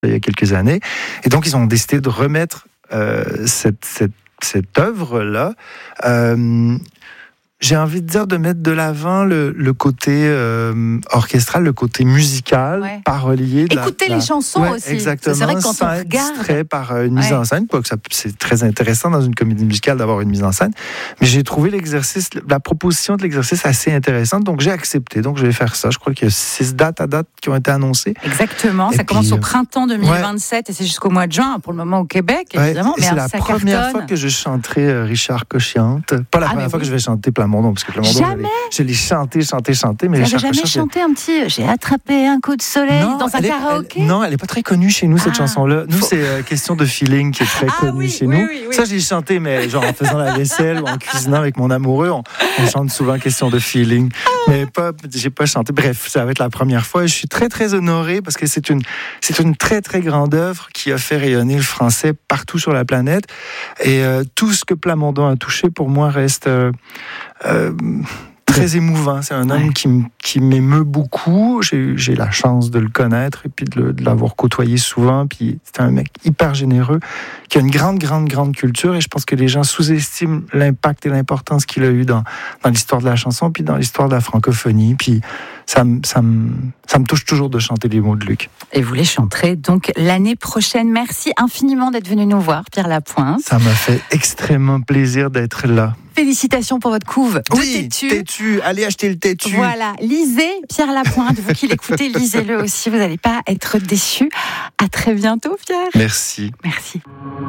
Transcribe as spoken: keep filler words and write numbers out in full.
il y a quelques années. Et donc, ils ont décidé de remettre euh, cette, cette, cette œuvre-là. Euh, J'ai envie de dire de mettre de l'avant le, le côté euh, orchestral, le côté musical, ouais. parolier. De Écoutez la, les la... chansons ouais, aussi. Exactement. C'est vrai que quand sans on être regarde, distrait par une mise ouais. en scène, quoi que ça, c'est très intéressant dans une comédie musicale d'avoir une mise en scène. Mais j'ai trouvé l'exercice, la proposition de l'exercice assez intéressante, donc j'ai accepté. Donc je vais faire ça. Je crois qu'il y a six dates à date qui ont été annoncées. Exactement. Et ça puis, commence au printemps deux mille vingt-sept ouais. et c'est jusqu'au mois de juin pour le moment au Québec, Ouais, évidemment. et mais c'est alors, la ça première cartonne. fois que je chanterai euh, Richard Cochiante. Pas la Ah, première fois oui. que je vais chanter Plamondon, parce que Plamondon, Jamais. je l'ai chanté, chanté, chanté, mais Vous Richard n'avez jamais Cochiante, chanté un petit J'ai attrapé un coup de soleil non, dans un elle est- karaoké elle- Non, elle n'est pas très connue chez nous, cette Ah, chanson-là. Nous, faut- c'est euh, Question de feeling qui est très Ah, connue oui, chez oui, nous. oui, oui. Ça, j'ai chanté, mais genre en faisant la vaisselle ou en cuisinant avec mon amoureux, on, on chante souvent Question de feeling. Mais pas, j'ai pas chanté. Bref, ça va être la première fois et je suis très, très honoré parce que c'est une, c'est une très, très grande œuvre qui a fait rayonner le français partout sur la planète. Et euh, tout ce que Plamondon a touché, pour moi, reste... Euh, euh, très émouvant. C'est un homme ouais. qui, qui m'émeut beaucoup. J'ai, j'ai la chance de le connaître et puis de, le, de l'avoir côtoyé souvent. Puis c'est un mec hyper généreux qui a une grande, grande, grande culture et je pense que les gens sous-estiment l'impact et l'importance qu'il a eu dans, dans l'histoire de la chanson puis dans l'histoire de la francophonie. Puis ça, me, ça, me, ça me touche toujours de chanter les mots de Luc. Et vous les chanterez donc l'année prochaine. Merci infiniment d'être venu nous voir, Pierre Lapointe. Ça m'a fait extrêmement plaisir d'être là. Félicitations pour votre couve de oui, Têtu. Têtu. Allez acheter le Têtu. Voilà, lisez Pierre Lapointe. Vous qui l'écoutez, lisez-le aussi. Vous n'allez pas être déçus. À très bientôt, Pierre. Merci. Merci.